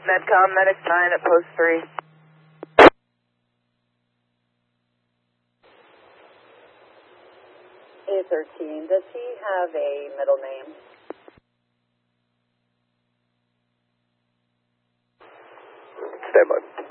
Medcom, Medic 9 at post 3. A13, does he have a middle name? Stand by.